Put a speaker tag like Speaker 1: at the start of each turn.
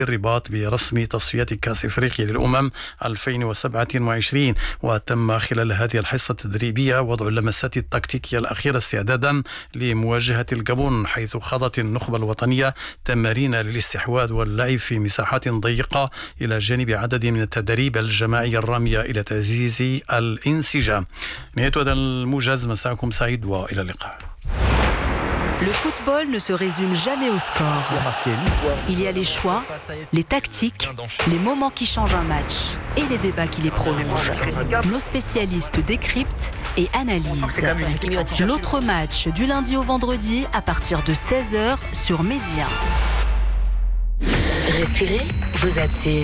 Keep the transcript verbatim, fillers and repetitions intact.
Speaker 1: الرباط برسم تصفيات كأس إفريقيا للأمم ألفين وسبعة وعشرين. وتم خلال هذه الحصة التدريبية وضع اللمسات التكتيكية الأخيرة استعدادا لمواجهة الجابون، حيث خاضت النخبة الوطنية تمارين للاستحواذ واللعب في مساحات ضيقة إلى جانب عدد من التدريب الجماعية الرامية إلى تعزيز الانسجام. نهاية هذا الموجز، مساءكم سعيد وإلى اللقاء.
Speaker 2: Le football ne se résume jamais au score. Il y a les choix, les tactiques, les moments qui changent un match et les débats qui les prolongent. Nos spécialistes décryptent et analysent. L'autre match du lundi au vendredi à partir de seize heures sur Média.
Speaker 3: Respirez, vous êtes sûr.